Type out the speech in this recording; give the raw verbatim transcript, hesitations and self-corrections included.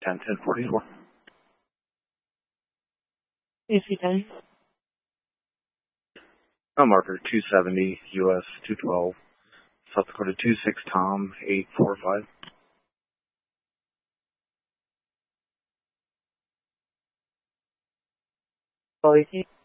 ten ten forty-four. A C ten. Uh, marker two seventy, U S two twelve, South Dakota two six Tom, eight four five. Call A C.